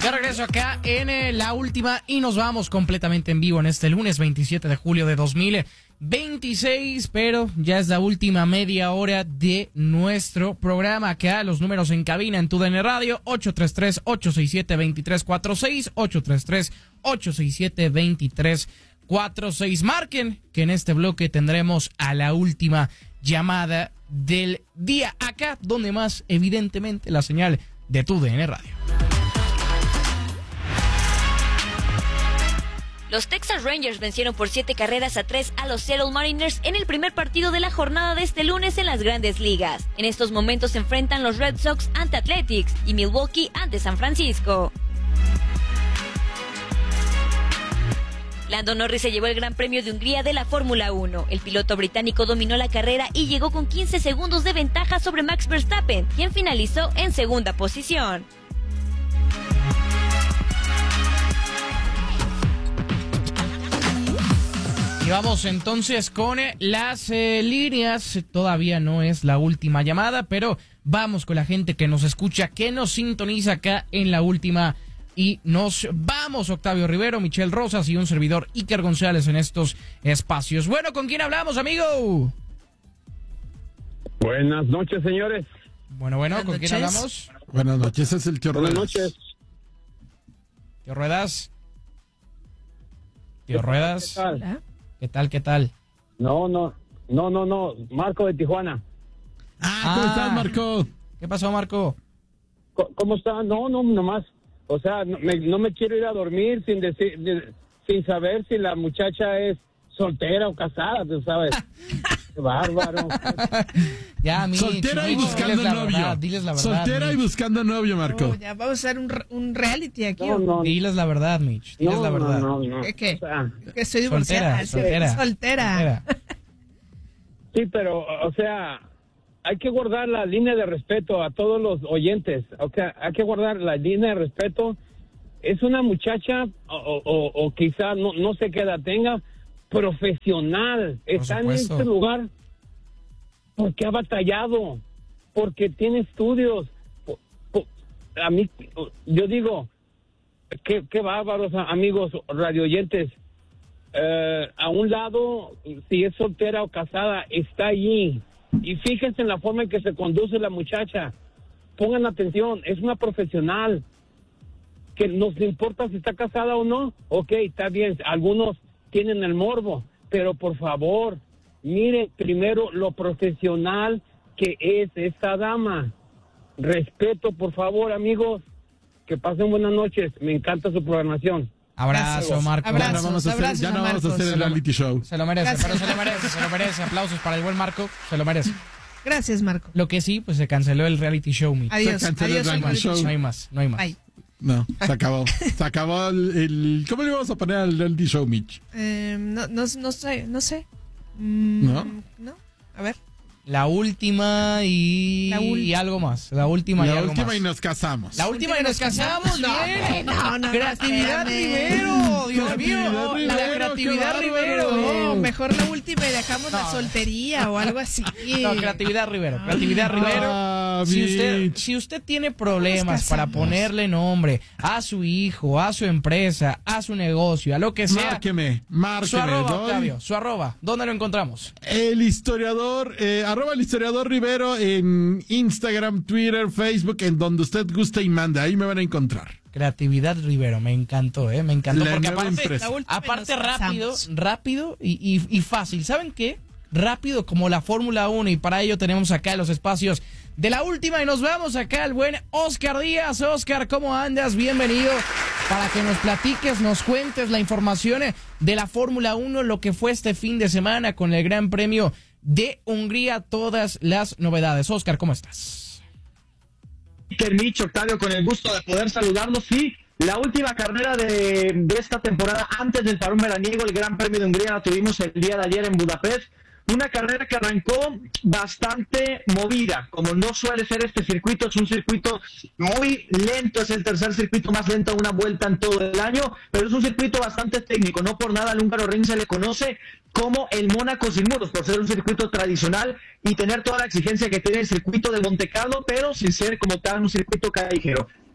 De regreso acá en La Última y nos vamos completamente en vivo en este lunes 27 de julio de 2026, pero ya es la última media hora de nuestro programa. Acá los números en cabina en TUDN Radio, 833-867-2346, 833-867-2346. Marquen que en este bloque tendremos a la última llamada del día, acá donde más evidentemente la señal de TUDN Radio. Los Texas Rangers vencieron por 7-3 a los Seattle Mariners en el primer partido de la jornada de este lunes en las Grandes Ligas. En estos momentos se enfrentan los Red Sox ante Athletics y Milwaukee ante San Francisco. Lando Norris se llevó el Gran Premio de Hungría de la Fórmula 1. El piloto británico dominó la carrera y llegó con 15 segundos de ventaja sobre Max Verstappen, quien finalizó en segunda posición. Y vamos entonces con las líneas. Todavía no es la última llamada, pero vamos con la gente que nos escucha, que nos sintoniza acá en La Última. Y nos vamos, Octavio Rivero, Michelle Rosas y un servidor, Iker González, en estos espacios. Bueno, ¿con quién hablamos, amigo? Buenas noches, señores. Bueno, ¿con quién hablamos? Buenas noches, es el tío Ruedas. Buenas noches. Tío Ruedas. Tío Ruedas. ¿Qué tal? ¿Qué tal? No. Marco de Tijuana. ¿Cómo estás, Marco? ¿Qué pasó, Marco? ¿Cómo está? No, nomás. O sea, no me quiero ir a dormir sin saber si la muchacha es soltera o casada, tú sabes. Qué bárbaro. Ya, soltera y buscando novio. Diles la verdad. Soltera y buscando novio, Marco. Ya vamos a hacer un reality aquí. No. Diles la verdad, Mitch. Diles la verdad. No. ¿Qué? O sea, Que estoy divorciada. Soltera. Sí, pero, o sea, hay que guardar la línea de respeto a todos los oyentes. O sea, hay que guardar la línea de respeto. Es una muchacha, o quizá, no sé qué edad tenga, profesional. Está en este lugar porque ha batallado, porque tiene estudios. A mí, yo digo, qué bárbaros, amigos radioyentes. A un lado, si es soltera o casada, está allí. Y fíjense en la forma en que se conduce la muchacha. Pongan atención, es una profesional. Que nos importa si está casada o no. Ok, está bien, algunos tienen el morbo, pero por favor, miren primero lo profesional que es esta dama. Respeto, por favor, amigos. Que pasen buenas noches. Me encanta su programación. Abrazo, Marco. Ya no vamos a hacer el reality show. Se lo merece, pero se lo merece. Aplausos para el buen Marco, se lo merece. Gracias, Marco. Lo que sí, pues se canceló el reality show, Mitch. Adiós. Se canceló el reality show. No hay más. Bye. No, se acabó. Se acabó el... ¿Cómo le vamos a poner al reality show, Mitch? No sé. ¿No? No. A ver. La última y algo más. La última y nos casamos. La última y nos casamos. Bien. No. Creatividad Rivero. Dios mío. La creatividad Rivero. No, mejor la última y dejamos la soltería o algo así. No, creatividad Rivero. Creatividad Rivero. Si usted tiene problemas para ponerle nombre a su hijo, a su empresa, a su negocio, a lo que sea. Márqueme. Su arroba, Octavio. Su arroba. ¿Dónde lo encontramos? El historiador... arroba el historiador Rivero en Instagram, Twitter, Facebook, en donde usted guste y mande. Ahí me van a encontrar. Creatividad Rivero, me encantó, me encantó. La porque aparte rápido y fácil. ¿Saben qué? Rápido como la Fórmula 1, y para ello tenemos acá los espacios de La Última y nos vamos acá al buen Oscar Díaz. Oscar, ¿cómo andas? Bienvenido para que nos platiques, nos cuentes la información de la Fórmula 1, lo que fue este fin de semana con el Gran Premio de Hungría, todas las novedades. Oscar, ¿cómo estás? Mitch, Octavio, con el gusto de poder saludarlos. Sí, la última carrera de esta temporada antes del parón veraniego, el Gran Premio de Hungría, la tuvimos el día de ayer en Budapest. Una carrera que arrancó bastante movida, como no suele ser este circuito. Es un circuito muy lento, es el tercer circuito más lento a una vuelta en todo el año, pero es un circuito bastante técnico. No por nada al húngaro Ring se le conoce como el Mónaco sin muros, por ser un circuito tradicional y tener toda la exigencia que tiene el circuito de Monte Carlo, pero sin ser como tal un circuito callejero.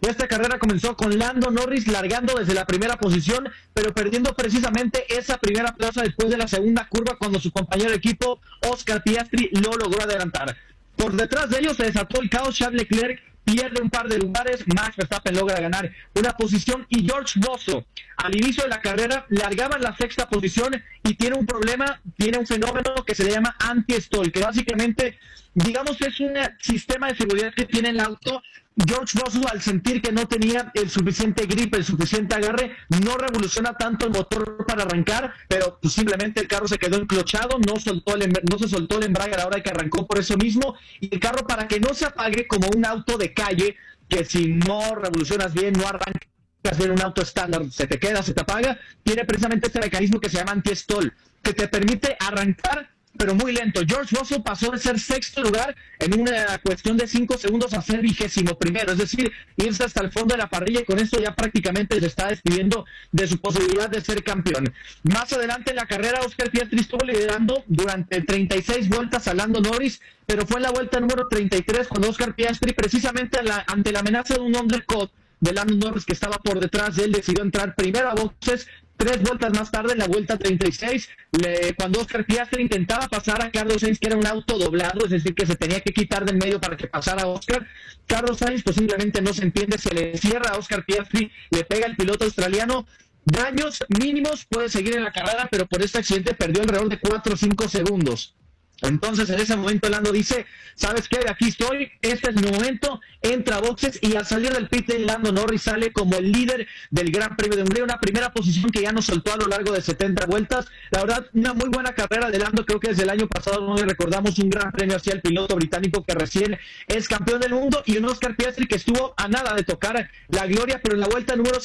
Esta carrera comenzó con Lando Norris largando desde la primera posición, pero perdiendo precisamente esa primera plaza después de la segunda curva cuando su compañero de equipo Oscar Piastri lo logró adelantar. Por detrás de ellos se desató el caos. Charles Leclerc pierde un par de lugares, Max Verstappen logra ganar una posición y George Russell al inicio de la carrera largaba en la sexta posición y tiene un problema, tiene un fenómeno que se le llama anti-stall, que básicamente, digamos, es un sistema de seguridad que tiene el auto. George Russell, al sentir que no tenía el suficiente grip, el suficiente agarre, no revoluciona tanto el motor para arrancar, pero pues, simplemente el carro se quedó enclochado, no se soltó el embrague a la hora que arrancó por eso mismo, y el carro, para que no se apague como un auto de calle, que si no revolucionas bien, no arrancas bien un auto estándar, se te queda, se te apaga, tiene precisamente este mecanismo que se llama anti-stall, que te permite arrancar pero muy lento. George Russell pasó de ser sexto lugar en una cuestión de 5 segundos a ser 21º, es decir, irse hasta el fondo de la parrilla, y con esto ya prácticamente se está despidiendo de su posibilidad de ser campeón. Más adelante en la carrera, Oscar Piastri estuvo liderando durante 36 vueltas a Lando Norris, pero fue en la vuelta número 33 cuando Oscar Piastri, precisamente ante la amenaza de un undercut de Lando Norris que estaba por detrás de él, decidió entrar primero a boxes. 3 vueltas más tarde, en la vuelta 36, cuando Oscar Piastri intentaba pasar a Carlos Sainz, que era un auto doblado, es decir, que se tenía que quitar del medio para que pasara Oscar, Carlos Sainz pues simplemente no se entiende, se le cierra a Oscar Piastri, le pega el piloto australiano. Daños mínimos, puede seguir en la carrera, pero por este accidente perdió alrededor de 4 o 5 segundos. Entonces en ese momento Lando dice, ¿sabes qué? Aquí estoy, este es mi momento, entra a boxes, y al salir del pit Lando Norris sale como el líder del Gran Premio de Hungría, una primera posición que ya nos soltó a lo largo de 70 vueltas. La verdad, una muy buena carrera de Lando, creo que desde el año pasado no le recordamos un Gran Premio hacia el piloto británico que recién es campeón del mundo, y un Oscar Piastri que estuvo a nada de tocar la gloria, pero en la vuelta número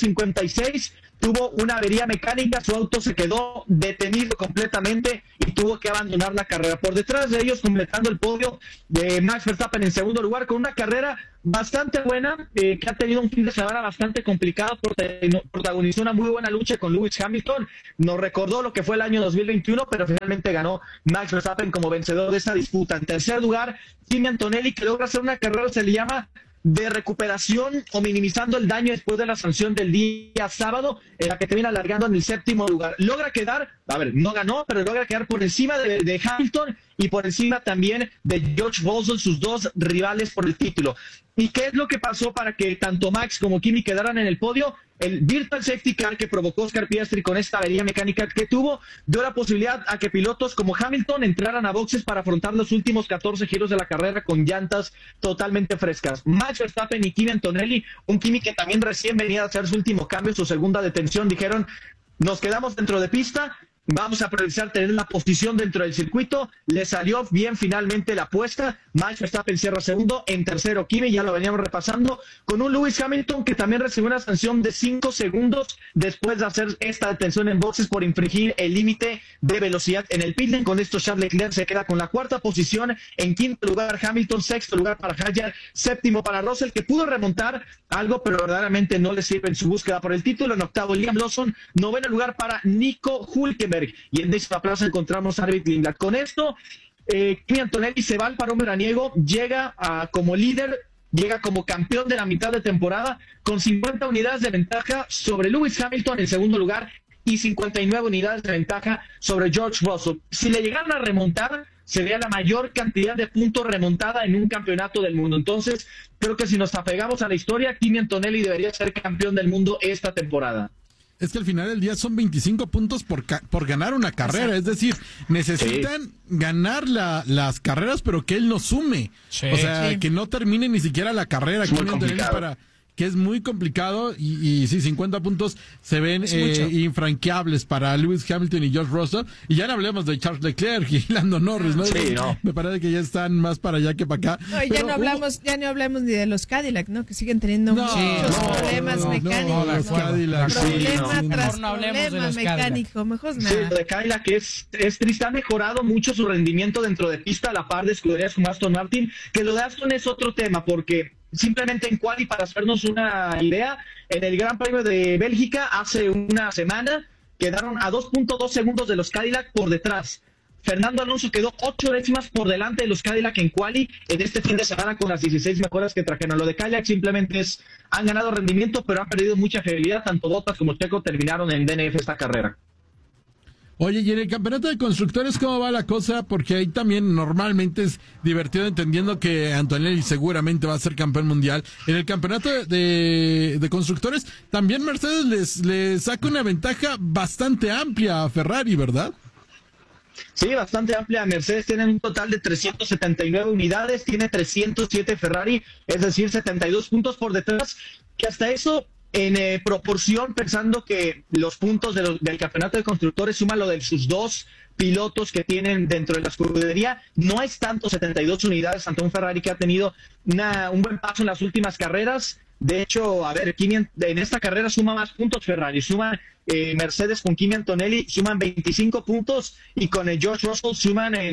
56 tuvo una avería mecánica, su auto se quedó detenido completamente y tuvo que abandonar la carrera. Por detrás de ellos, completando el podio de Max Verstappen en segundo lugar, con una carrera bastante buena, que ha tenido un fin de semana bastante complicado, protagonizó una muy buena lucha con Lewis Hamilton, nos recordó lo que fue el año 2021, pero finalmente ganó Max Verstappen como vencedor de esa disputa. En tercer lugar, Kimi Antonelli, que logra hacer una carrera, se le llama de recuperación o minimizando el daño después de la sanción del día sábado, en la que termina alargando en el séptimo lugar. Logra quedar, no ganó, pero logra quedar por encima de Hamilton y por encima también de George Russell, sus dos rivales por el título. ¿Y qué es lo que pasó para que tanto Max como Kimi quedaran en el podio? El virtual safety car que provocó Oscar Piastri con esta avería mecánica que tuvo, dio la posibilidad a que pilotos como Hamilton entraran a boxes para afrontar los últimos 14 giros de la carrera con llantas totalmente frescas. Max Verstappen y Kimi Antonelli, un Kimi que también recién venía a hacer su último cambio, su segunda detención, dijeron, nos quedamos dentro de pista, vamos a priorizar tener la posición dentro del circuito. Le salió bien finalmente la apuesta. Max Verstappen cierra segundo, en tercero Kimi, ya lo veníamos repasando, con un Lewis Hamilton que también recibió una sanción de 5 segundos después de hacer esta detención en boxes por infringir el límite de velocidad en el pit lane. Con esto Charles Leclerc se queda con la cuarta posición, en quinto lugar Hamilton, sexto lugar para Hadjar, séptimo para Russell, que pudo remontar algo, pero verdaderamente no le sirve en su búsqueda por el título. En octavo Liam Lawson, noveno lugar para Nico Hülkenberg, y en décima plaza encontramos a David Lindgren. Con esto, Kimi Antonelli se va al parón veraniego, llega como líder, llega como campeón de la mitad de temporada, con 50 unidades de ventaja sobre Lewis Hamilton en segundo lugar y 59 unidades de ventaja sobre George Russell. Si le llegaran a remontar, sería la mayor cantidad de puntos remontada en un campeonato del mundo. Entonces, creo que si nos apegamos a la historia, Kimi Antonelli debería ser campeón del mundo esta temporada. Es que al final del día son 25 puntos por ganar una carrera. Es decir, necesitan ganar las carreras, pero que él no sume. O sea, que no termine ni siquiera la carrera. Que es muy complicado, y sí, 50 puntos se ven infranqueables para Lewis Hamilton y George Russell, y ya no hablemos de Charles Leclerc y Lando Norris, ¿no? Sí, no. Me parece que ya están más para allá que para acá. No, y ya no hablamos ni de los Cadillac, ¿no? Que siguen teniendo muchos problemas mecánicos. Los Cadillac. Mejor no hablemos de los mecánicos, mejor nada. Sí, lo de Cadillac es triste, ha mejorado mucho su rendimiento dentro de pista a la par de escuderías como Aston Martin, que lo de Aston es otro tema, porque simplemente en quali, para hacernos una idea, en el Gran Premio de Bélgica hace una semana quedaron a 2.2 segundos de los Cadillac por detrás. Fernando Alonso quedó 8 décimas por delante de los Cadillac en quali en este fin de semana con las 16 mejoras que trajeron. Lo de Cadillac simplemente han ganado rendimiento, pero han perdido mucha fiabilidad. Tanto Bottas como Checo terminaron en DNF esta carrera. Oye, y en el campeonato de constructores, ¿cómo va la cosa? Porque ahí también normalmente es divertido, entendiendo que Antonelli seguramente va a ser campeón mundial. En el campeonato de constructores, también Mercedes les saca una ventaja bastante amplia a Ferrari, ¿verdad? Sí, bastante amplia. Mercedes tiene un total de 379 unidades, tiene 307 Ferrari, es decir, 72 puntos por detrás, que hasta eso, en proporción, pensando que los puntos del campeonato de constructores suman lo de sus dos pilotos que tienen dentro de la escudería, no es tanto 72 unidades ante un Ferrari que ha tenido un buen paso en las últimas carreras. De hecho, a ver, en esta carrera suma más puntos Ferrari, suma Mercedes con Kimi Antonelli, suman 25 puntos, y con el George Russell suman en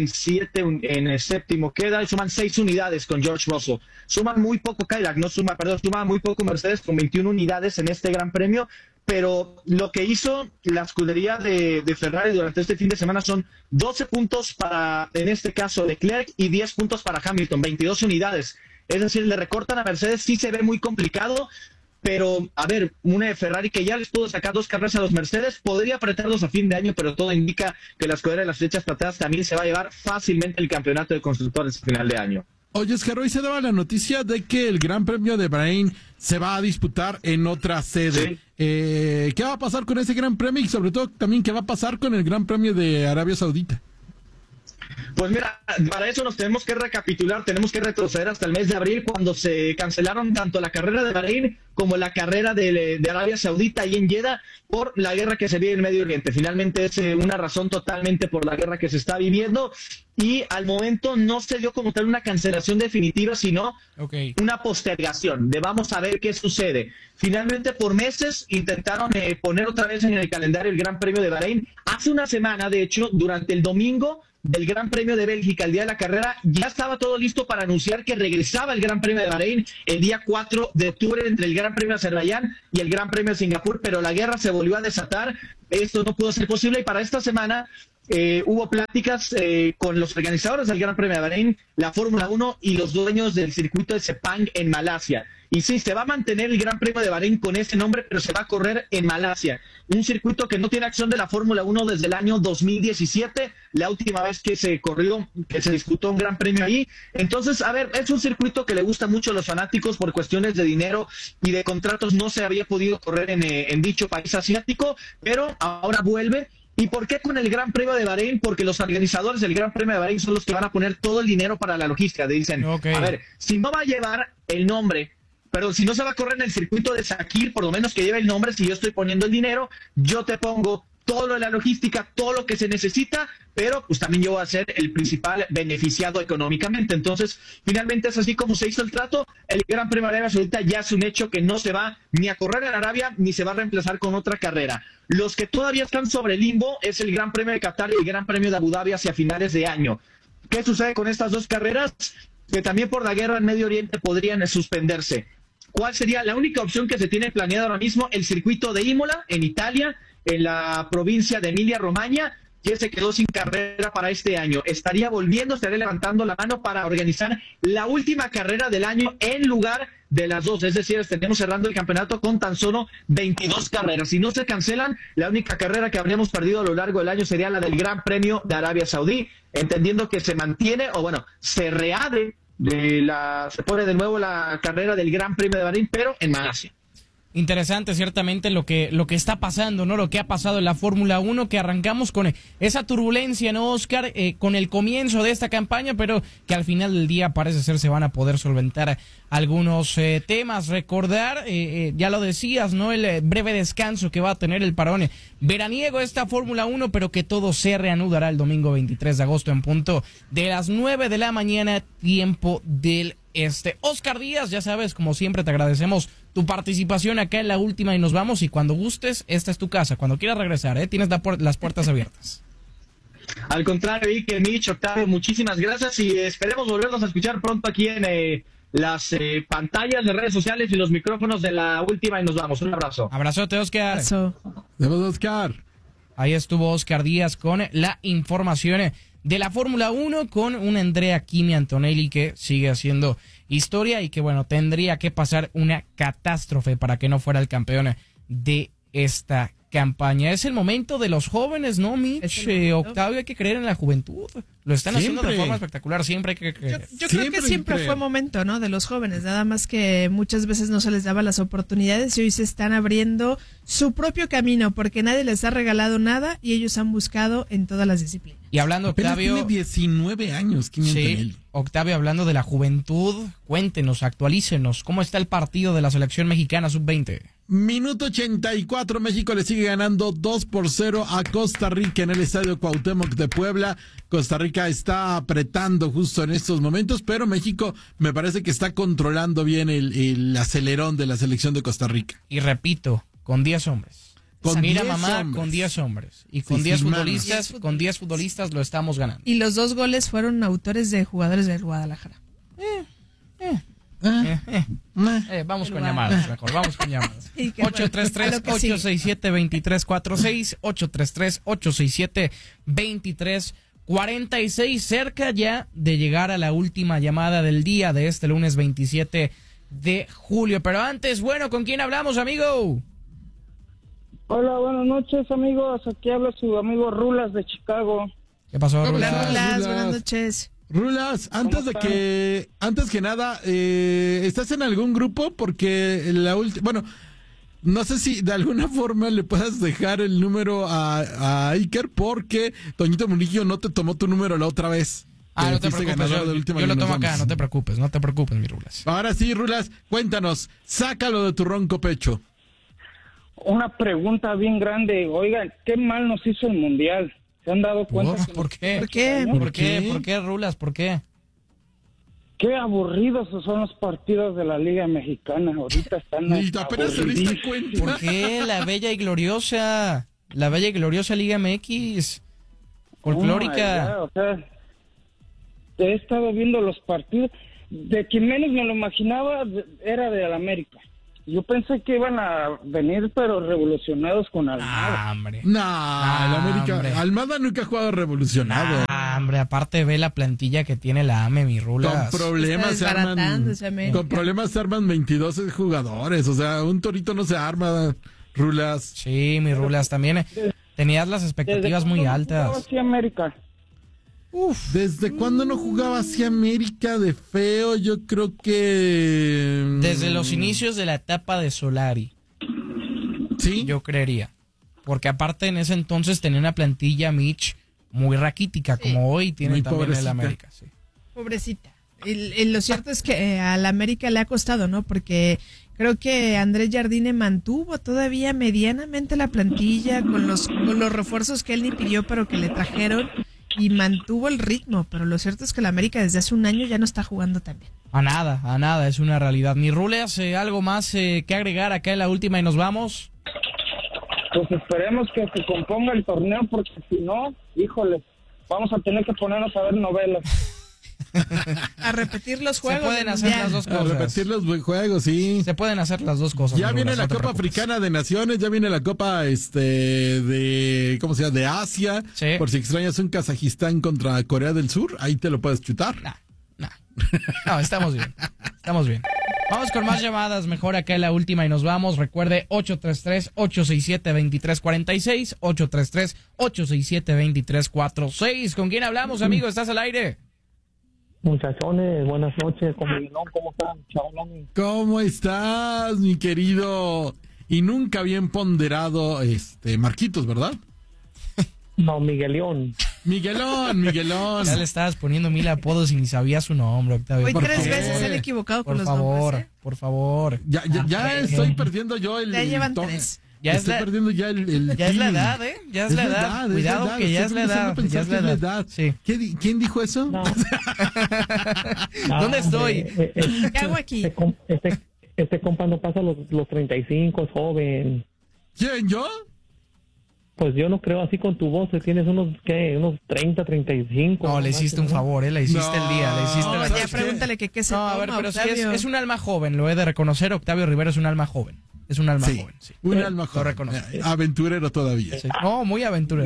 el séptimo queda, y suman 6 unidades con George Russell. Suman muy poco Cadillac, suma muy poco Mercedes con 21 unidades en este Gran Premio, pero lo que hizo la escudería de Ferrari durante este fin de semana son 12 puntos para, en este caso, Leclerc, y 10 puntos para Hamilton, 22 unidades. Es decir, le recortan a Mercedes, sí se ve muy complicado, pero, a ver, una Ferrari que ya les pudo sacar 2 carreras a los Mercedes, podría apretarlos a fin de año, pero todo indica que la escudería de las flechas plateadas también se va a llevar fácilmente el campeonato de constructores a final de año. Oye, Oscar, hoy se daba la noticia de que el Gran Premio de Bahrein se va a disputar en otra sede. Sí. ¿Qué va a pasar con ese Gran Premio? Y sobre todo también, ¿qué va a pasar con el Gran Premio de Arabia Saudita? Pues mira, para eso nos tenemos que recapitular, tenemos que retroceder hasta el mes de abril, cuando se cancelaron tanto la carrera de Bahrein como la carrera de Arabia Saudita y en Jeddah por la guerra que se vive en Medio Oriente. Finalmente es una razón totalmente por la guerra que se está viviendo, y al momento no se dio como tal una cancelación definitiva, sino una postergación de vamos a ver qué sucede. Finalmente, por meses intentaron poner otra vez en el calendario el Gran Premio de Bahrein. Hace una semana, de hecho, durante el domingo del Gran Premio de Bélgica, el día de la carrera, ya estaba todo listo para anunciar que regresaba el Gran Premio de Bahrein el día 4 de octubre entre el Gran Premio de Azerbaiyán y el Gran Premio de Singapur, pero la guerra se volvió a desatar. Esto no pudo ser posible, y para esta semana hubo pláticas con los organizadores del Gran Premio de Bahrein, la Fórmula 1 y los dueños del circuito de Sepang en Malasia. Y sí, se va a mantener el Gran Premio de Bahrein con ese nombre, pero se va a correr en Malasia, un circuito que no tiene acción de la Fórmula 1 desde el año 2017, la última vez que se disputó un Gran Premio ahí. Entonces, a ver, es un circuito que le gusta mucho a los fanáticos por cuestiones de dinero y de contratos. No se había podido correr en dicho país asiático, pero ahora vuelve. ¿Y por qué con el Gran Premio de Bahrein? Porque los organizadores del Gran Premio de Bahrein son los que van a poner todo el dinero para la logística. Dicen, a ver, si no va a llevar el nombre, pero si no se va a correr en el circuito de Sakir, por lo menos que lleve el nombre. Si yo estoy poniendo el dinero, yo te pongo todo lo de la logística, todo lo que se necesita, pero pues también yo voy a ser el principal beneficiado económicamente. Entonces, finalmente es así como se hizo el trato. El Gran Premio de Arabia Saudita ya es un hecho que no se va ni a correr en Arabia, ni se va a reemplazar con otra carrera. Los que todavía están sobre el limbo es el Gran Premio de Qatar y el Gran Premio de Abu Dhabi hacia finales de año. ¿Qué sucede con estas dos carreras? Que también por la guerra en Medio Oriente podrían suspenderse. ¿Cuál sería la única opción que se tiene planeada ahora mismo? El circuito de Imola, en Italia, en la provincia de Emilia-Romagna, que se quedó sin carrera para este año. Estaría levantando la mano para organizar la última carrera del año en lugar de las dos. Es decir, estaríamos cerrando el campeonato con tan solo 22 carreras. Si no se cancelan, la única carrera que habríamos perdido a lo largo del año sería la del Gran Premio de Arabia Saudí, entendiendo que se mantiene, o bueno, se reabre, se pone de nuevo la carrera del Gran Premio de Bahrein, pero en Malasia. Interesante, ciertamente, lo que está pasando, ¿no? Lo que ha pasado en la Fórmula 1, que arrancamos con esa turbulencia, ¿no, Oscar? Con el comienzo de esta campaña, pero que al final del día parece ser se van a poder solventar algunos temas. Recordar, ya lo decías, ¿no? El breve descanso que va a tener el parón veraniego esta Fórmula 1, pero que todo se reanudará el domingo 23 de agosto en punto de las 9 de la mañana, tiempo del este. Oscar Díaz, ya sabes, como siempre te agradecemos tu participación acá en La Última y nos vamos, y cuando gustes, esta es tu casa, cuando quieras regresar, tienes las puertas abiertas. Al contrario, Iker, Mitch, Octavio, muchísimas gracias, y esperemos volvernos a escuchar pronto aquí en las pantallas de redes sociales y los micrófonos de La Última, y nos vamos. Un abrazo. Abrazote, Oscar. Oscar. Ahí estuvo Oscar Díaz con la información de la Fórmula 1 con un Andrea Kimi Antonelli que sigue haciendo historia y que, bueno, tendría que pasar una catástrofe para que no fuera el campeón de esta campaña. Es el momento de los jóvenes, ¿no, Mitch? Octavio, hay que creer en la juventud. Lo están haciendo de forma espectacular, siempre hay que creer. Yo creo que siempre fue momento, ¿no? De los jóvenes, nada más que muchas veces no se les daba las oportunidades y hoy se están abriendo su propio camino porque nadie les ha regalado nada y ellos han buscado en todas las disciplinas. Y hablando, Octavio, tiene 19 años. Sí, Octavio, hablando de la juventud, cuéntenos, actualícenos, ¿cómo está el partido de la selección mexicana sub-20? Minuto 84, México le sigue ganando 2-0 a Costa Rica en el Estadio Cuauhtémoc de Puebla. Costa Rica está apretando justo en estos momentos, pero México me parece que está controlando bien el acelerón de la selección de Costa Rica. Y repito, con 10 hombres. Mira, mamá, hombres. Con 10 hombres. Y con 10 futbolistas, con 10 futbolistas lo estamos ganando. Y los 2 goles fueron autores de jugadores del Guadalajara. Vamos con llamadas, mejor, vamos con llamadas. 833-867-2346, 833-867-2346, cerca ya de llegar a la última llamada del día de este lunes 27 de julio. Pero antes, bueno, ¿con quién hablamos, amigo? Hola, buenas noches, amigos. Aquí habla su amigo Rulas de Chicago. ¿Qué pasó, Rulas? Buenas noches. Rulas, antes que nada, ¿estás en algún grupo? Porque bueno, no sé si de alguna forma le puedas dejar el número a Iker, porque Toñito Murillo no te tomó tu número la otra vez. No te preocupes, yo lo tomo acá, no te preocupes, mi Rulas. Ahora sí, Rulas, cuéntanos, sácalo de tu ronco pecho. Una pregunta bien grande, oigan, ¿qué mal nos hizo el Mundial? ¿Se han dado cuenta? ¿Por qué, Rulas? ¿Por qué? Qué aburridos son los partidos de la Liga Mexicana. Ahorita están apenas se diste cuenta. ¿Por qué? La bella y gloriosa Liga MX folclórica. O sea, he estado viendo los partidos. De quien menos me lo imaginaba era de América. Yo pensé que iban a venir, pero revolucionados con Almada. El América. Hombre. Almada nunca ha jugado revolucionado. Hombre, aparte ve la plantilla que tiene la AME, mi Rulas. Con problemas se arman 22 jugadores. O sea, un torito no se arma, Rulas. Sí, mi Rulas, también tenías las expectativas muy altas. Sí, América. ¿Desde cuándo no jugaba así América de feo? Yo creo que... Desde los inicios de la etapa de Solari. ¿Sí? Yo creería. Porque aparte en ese entonces tenía una plantilla, Mitch, muy raquítica, como hoy tiene muy también pobrecita. El América. Sí. Pobrecita. Lo cierto es que al América le ha costado, ¿no? Porque creo que Andrés Jardine mantuvo todavía medianamente la plantilla con los refuerzos que él ni pidió, pero que le trajeron. Y mantuvo el ritmo, pero lo cierto es que la América desde hace un año ya no está jugando tan bien. A nada, es una realidad. Mi Rulas, ¿algo más que agregar acá en la última y nos vamos? Pues esperemos que se componga el torneo, porque si no, híjole, vamos a tener que ponernos a ver novelas. A repetir los juegos. Se pueden hacer las dos cosas. A repetir los juegos, sí. Se pueden hacer las dos cosas. Ya viene la Copa Africana de Naciones, ya viene la Copa de ¿cómo se llama? De Asia. Sí. Por si extrañas un Kazajistán contra Corea del Sur, ahí te lo puedes chutar. No, estamos bien. Vamos con más llamadas, mejor acá en la última y nos vamos. Recuerde 833-867-2346, 833-867-2346. ¿Con quién hablamos, amigo? ¿Estás al aire? Muchachones, buenas noches, ¿cómo están, chavalones? ¿Cómo estás, mi querido y nunca bien ponderado Marquitos, verdad? No, Miguelón. Ya le estabas poniendo 1000 apodos y ni sabía su nombre, Octavio. Hoy 3 veces se han equivocado con los nombres. Por favor. Ya estoy perdiendo yo el... Ya llevan 3. Estoy perdiendo ya el ya es la edad, ¿eh? Ya es la edad. Cuidado que ya es la edad. Sí. ¿Quién dijo eso? No. ¿Dónde estoy? ¿Qué hago aquí? Este compa no pasa los 35, es joven. ¿Quién, yo? Pues yo no creo así con tu voz, tienes unos 30, 35. No, le hiciste un favor, le hiciste el día, le hiciste la... Ya pregúntale qué se toma, a ver, pero Octavio. es un alma joven, lo he de reconocer, Octavio Rivera es un alma joven. Es un alma joven, sí. Un alma joven. Lo reconozco. Aventurero todavía. Sí. No, muy aventurero.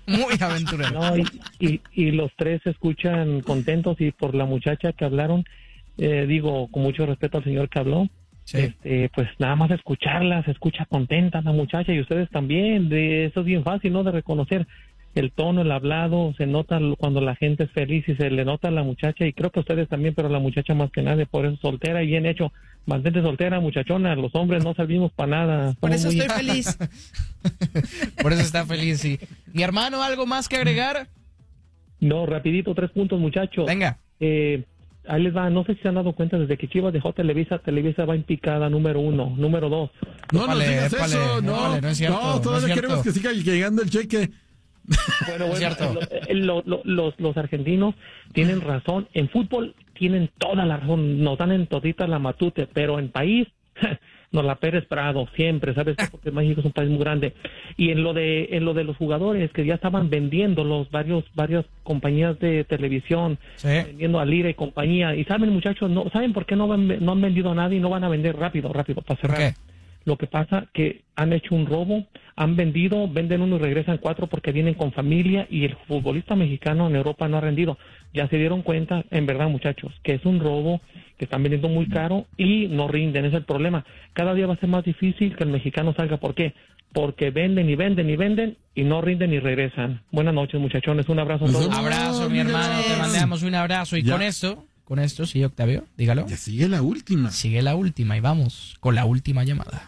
Muy aventurero. No, y los tres se escuchan contentos, y por la muchacha que hablaron, digo, con mucho respeto al señor que habló, Sí. Pues nada más escucharla, se escucha contenta la muchacha, y ustedes también. Eso es bien fácil, ¿no? De reconocer el tono, el hablado, se nota cuando la gente es feliz, y se le nota a la muchacha, y creo que ustedes también, pero la muchacha más que nadie, por eso soltera y bien hecho. Mantente soltera, muchachona, los hombres no servimos para nada. Por eso Somos estoy feliz. Por eso está feliz, sí. Mi hermano, ¿algo más que agregar? No, rapidito, 3 puntos, muchachos. Venga. Ahí les va, no sé si se han dado cuenta, desde que Chivas dejó Televisa va en picada número 1. Número 2. No nos digas eso, no es cierto, no, todavía no es queremos cierto. que siga llegando el cheque. Bueno, Es cierto. Los argentinos tienen razón. En fútbol tienen toda la razón. Nos dan en todita la matute, pero en país nos la Pérez Prado siempre, ¿sabes? Porque México es un país muy grande. Y en lo de los jugadores que ya estaban vendiendo varias compañías de televisión, Sí. vendiendo a Lira y compañía. Y saben, muchachos, ¿saben por qué no han vendido a nadie y no van a vender rápido para cerrar? ¿Por qué? Lo que pasa que han hecho un robo, han vendido, venden uno y regresan 4 porque vienen con familia, y el futbolista mexicano en Europa no ha rendido. Ya se dieron cuenta, en verdad, muchachos, que es un robo, que están vendiendo muy caro y no rinden, es el problema. Cada día va a ser más difícil que el mexicano salga. ¿Por qué? Porque venden y venden y venden y no rinden y regresan. Buenas noches, muchachones, un abrazo a todos. Abrazo, mi hermano, te mandamos un abrazo. Y Ya. con esto, sí, Octavio, dígalo. Ya sigue la última. Sigue la última y vamos con la última llamada.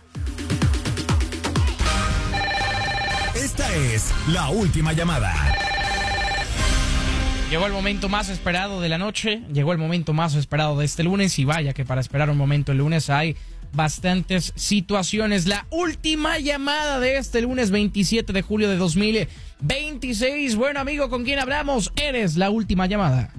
Esta es la última llamada. Llegó el momento más esperado de la noche, llegó el momento más esperado de este lunes, y vaya que para esperar un momento el lunes hay bastantes situaciones. La última llamada de este lunes 27 de julio de 2026. Bueno, amigo, ¿con quién hablamos? Eres la última llamada.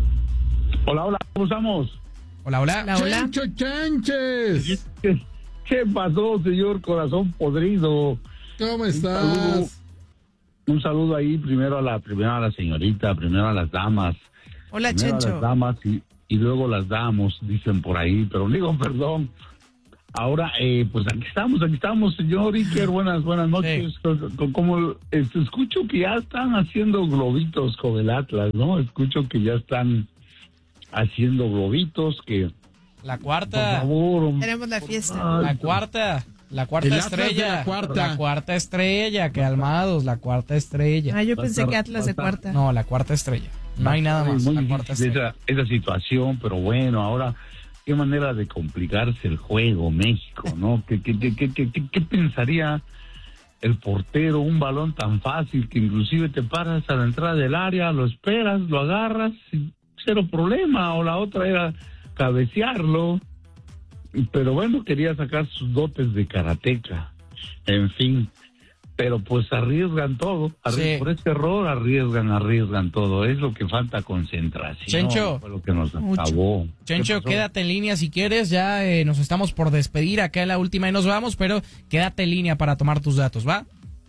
Hola, ¿cómo estamos? Hola, hola. Hola. Chancho Chanches. ¿Qué pasó, señor Corazón Podrido? ¿Cómo estás? Un saludo ahí primero a la señorita, primero a las damas. Hola, Primero a Chencho. las damas y luego las damos, dicen por ahí, pero digo, perdón. Ahora, pues aquí estamos, señor Iker, buenas noches. Como escucho que ya están haciendo globitos con el Atlas, ¿no? Escucho que ya están haciendo globitos, que La por cuarta. favor. Tenemos la fiesta. La cuarta El estrella. Atlas de la cuarta. La cuarta estrella, calmados, la cuarta estrella. Ah, yo pensé que Atlas de cuarta. No, la cuarta estrella. No hay nada más. Muy La cuarta difícil estrella. esa situación, pero bueno, ahora, qué manera de complicarse el juego, México, ¿no? ¿Qué pensaría el portero? Un balón tan fácil que inclusive te paras a la entrada del área, lo esperas, lo agarras, y cero problema. O la otra era cabecearlo. Pero bueno, quería sacar sus dotes de karateca. En fin. Pero pues arriesgan todo. Sí. Por este error arriesgan todo. Es lo que falta, concentración. Chencho. Fue lo que nos Mucho. acabó. Chencho, ¿Qué pasó? quédate en línea si quieres. Ya nos estamos por despedir acá en la última y nos vamos, pero quédate en línea para tomar tus datos, ¿va?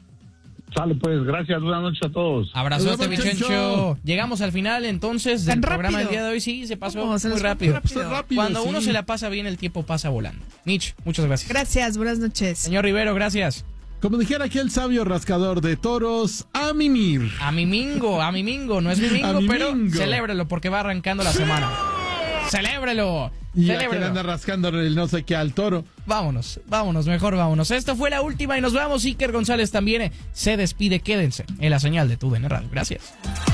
Sale pues, gracias, buenas noches a todos. Abrazote, Nos mi vemos, Chencho. Chencho. Llegamos al final entonces del ¿Tan programa del rápido? día de hoy. Sí, se pasó ¿Cómo? Se muy nos fue rápido. muy rápido. Rápido, Cuando uno sí. se la pasa bien, el tiempo pasa volando. Mitch, muchas gracias. Gracias, buenas noches. Señor Rivero, gracias. Como dijera aquí el sabio rascador de toros, a mimir. A mi mingo, no es mi mingo, A mi pero mingo. celébrelo porque va arrancando la semana. ¡Celébrelo! Y ya que ¡Celébrelo! le anda rascando el no sé qué al toro. Vámonos, mejor vámonos. Esta fue la última y nos vamos. Iker González también se despide. Quédense en la señal de TUDN Radio. Gracias.